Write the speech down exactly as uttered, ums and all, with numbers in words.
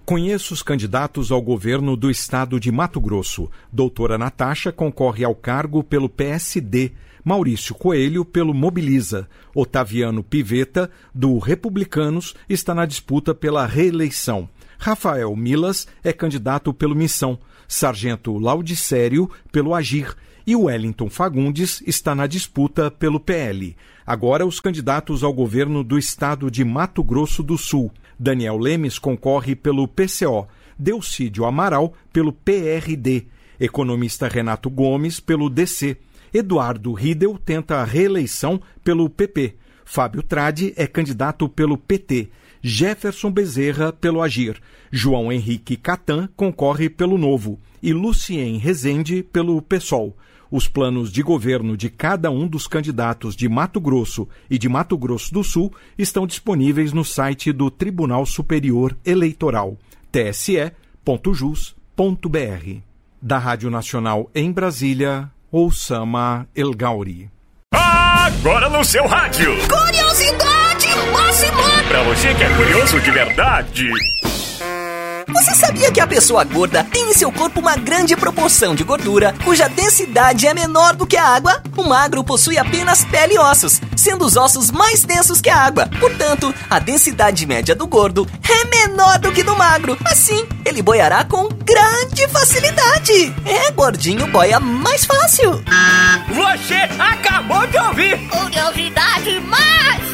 Conheço os candidatos ao governo do estado de Mato Grosso. Doutora Natasha concorre ao cargo pelo P S D. Maurício Coelho pelo Mobiliza. Otaviano Pivetta, do Republicanos, está na disputa pela reeleição. Rafael Milas é candidato pelo Missão. Sargento Laudicério pelo Agir. E Wellington Fagundes está na disputa pelo P L. Agora os candidatos ao governo do estado de Mato Grosso do Sul. Daniel Lemes concorre pelo P C O. Delcídio Amaral pelo P R D. Economista Renato Gomes pelo D C. Eduardo Riedel tenta a reeleição pelo P P. Fábio Tradi é candidato pelo P T. Jefferson Bezerra pelo Agir. João Henrique Catan concorre pelo Novo. E Lucien Rezende pelo PSOL. Os planos de governo de cada um dos candidatos de Mato Grosso e de Mato Grosso do Sul estão disponíveis no site do Tribunal Superior Eleitoral, t s e ponto jus ponto b r. Da Rádio Nacional em Brasília, Oussama El Gauri. Agora no seu rádio. Curiosidade máxima! Pra você que é curioso de verdade. Você sabia que a pessoa gorda tem em seu corpo uma grande proporção de gordura, cuja densidade é menor do que a água? O magro possui apenas pele e ossos, sendo os ossos mais densos que a água. Portanto, a densidade média do gordo é menor do que do magro. Assim, ele boiará com grande facilidade. É, gordinho boia mais fácil. Você acabou de ouvir. Curiosidade máxima!